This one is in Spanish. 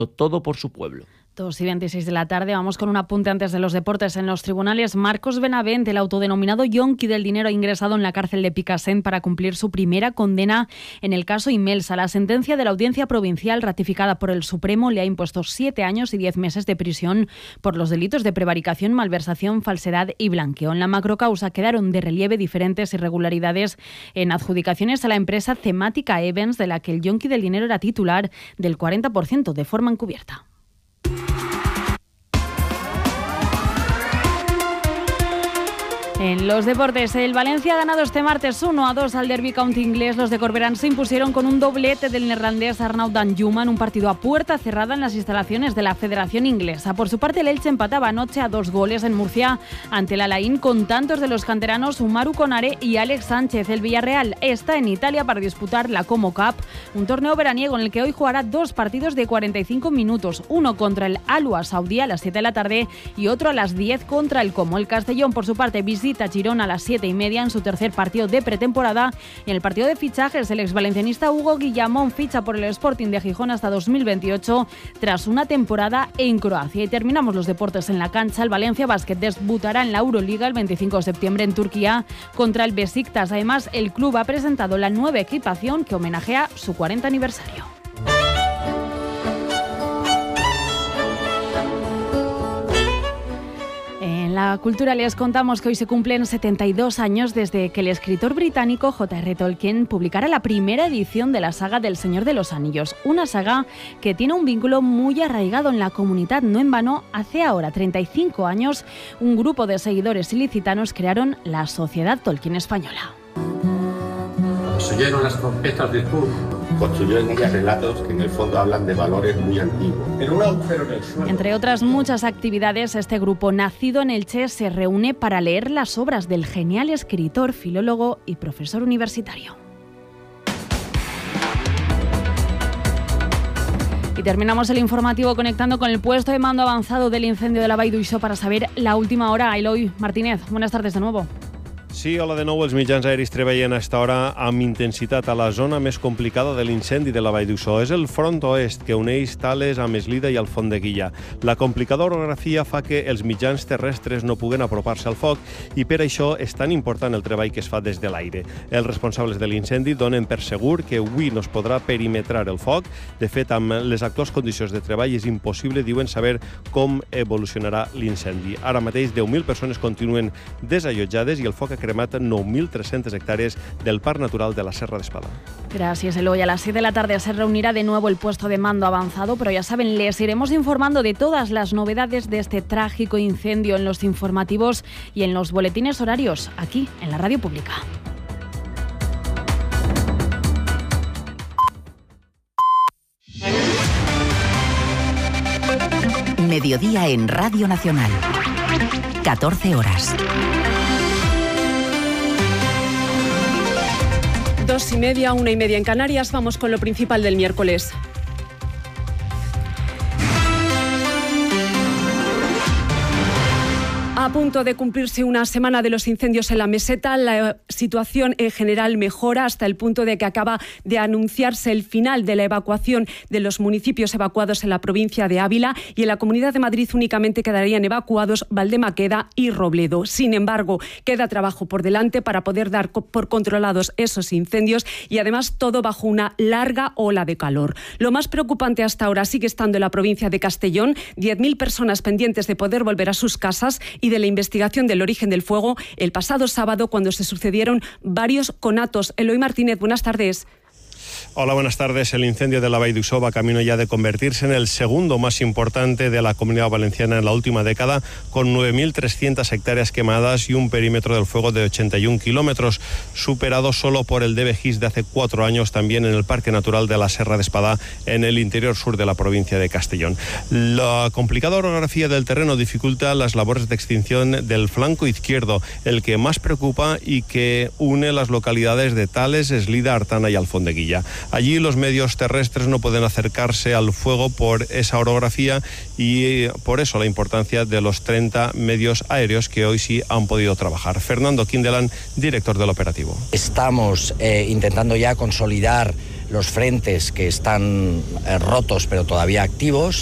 todo por su pueblo. 2:26 de la tarde, vamos con un apunte antes de los deportes. En los tribunales, Marcos Benavent, el autodenominado yonki del dinero, ha ingresado en la cárcel de Picassent para cumplir su primera condena en el caso Imelsa. La sentencia de la Audiencia Provincial, ratificada por el Supremo, le ha impuesto 7 años y 10 meses de prisión por los delitos de prevaricación, malversación, falsedad y blanqueo. En la macrocausa quedaron de relieve diferentes irregularidades en adjudicaciones a la empresa Thematica Events, de la que el yonki del dinero era titular del 40% de forma encubierta. En los deportes, el Valencia ha ganado este martes 1-2 al Derby County inglés. Los de Corberán se impusieron con un doblete del neerlandés Arnaud Danjuma en un partido a puerta cerrada en las instalaciones de la Federación Inglesa. Por su parte, el Elche empataba anoche a 2 goles en Murcia ante el Alain con tantos de los canteranos Umaru Konare y Alex Sánchez. El Villarreal está en Italia para disputar la Como Cup, un torneo veraniego en el que hoy jugará 2 partidos de 45 minutos, uno contra el Al-Ahly saudí a las 7 de la tarde y otro a las 10 contra el Como. El Castellón, por su parte, visita Girona a las 7:30 en su tercer partido de pretemporada. Y en el partido de fichajes, el exvalencianista Hugo Guillamón ficha por el Sporting de Gijón hasta 2028 tras una temporada en Croacia. Y terminamos los deportes en la cancha. El Valencia Basket debutará en la Euroliga el 25 de septiembre en Turquía contra el Besiktas. Además, el club ha presentado la nueva equipación que homenajea su 40 aniversario. En la cultura les contamos que hoy se cumplen 72 años desde que el escritor británico J.R. Tolkien publicara la primera edición de la saga del Señor de los Anillos, una saga que tiene un vínculo muy arraigado en la comunidad. No en vano, hace ahora 35 años, un grupo de seguidores ilicitanos crearon la Sociedad Tolkien Española. Se oyeron las trompetas de Thor. Construyó en ella relatos que en el fondo hablan de valores muy antiguos. En un agujero en el suelo. Entre otras muchas actividades, este grupo nacido en Elche se reúne para leer las obras del genial escritor, filólogo y profesor universitario. Y terminamos el informativo conectando con el puesto de mando avanzado del incendio de la Vall d'Uixó para saber la última hora. Eloi Martínez, buenas tardes de nuevo. Sí, hola de nou. Els mitjans aèris treballen a esta hora amb intensitat a la zona més complicada de l'incendi de la Vall d'Uixó. És el front oest que uneix Tales amb Eslida i Alfondeguilla. La complicada orografia fa que els mitjans terrestres no puguen apropar-se al foc i per això és tan important el treball que es fa des de l'aire. Els responsables de l'incendi donen per segur que avui no es podrà perimetrar el foc. De fet, amb les actuals condicions de treball és impossible, diuen, saber com evolucionarà l'incendi. Ara mateix 10.000 persones continuen desallotjades i el foc ha cremat 9.300 hectáreas del Parque Natural de la Serra de Espada. Gracias, Eloy. A las 7 de la tarde se reunirá de nuevo el puesto de mando avanzado, pero ya saben, les iremos informando de todas las novedades de este trágico incendio en los informativos y en los boletines horarios, aquí en la Radio Pública. Mediodía en Radio Nacional. 14 horas. 2:30, 1:30 en Canarias. Vamos con lo principal del miércoles. A punto de cumplirse una semana de los incendios en la meseta, la situación en general mejora hasta el punto de que acaba de anunciarse el final de la evacuación de los municipios evacuados en la provincia de Ávila y en la Comunidad de Madrid únicamente quedarían evacuados Valdemaqueda y Robledo. Sin embargo, queda trabajo por delante para poder dar por controlados esos incendios y además todo bajo una larga ola de calor. Lo más preocupante hasta ahora sigue estando en la provincia de Castellón, 10.000 personas pendientes de poder volver a sus casas y de la investigación del origen del fuego el pasado sábado cuando se sucedieron varios conatos. Eloy Martínez, buenas tardes. Hola, buenas tardes. El incendio de la Vall d'Uixó va camino ya de convertirse en el segundo más importante de la Comunidad Valenciana en la última década, con 9.300 hectáreas quemadas y un perímetro del fuego de 81 kilómetros, superado solo por el de Begís de hace 4 años, también en el Parque Natural de la Serra de Espada, en el interior sur de la provincia de Castellón. La complicada orografía del terreno dificulta las labores de extinción del flanco izquierdo, el que más preocupa y que une las localidades de Tales, Eslida, Artana y Alfondeguilla. Allí los medios terrestres no pueden acercarse al fuego por esa orografía y por eso la importancia de los 30 medios aéreos que hoy sí han podido trabajar. Fernando Quindelán, director del operativo. Estamos intentando ya consolidar los frentes que están rotos pero todavía activos.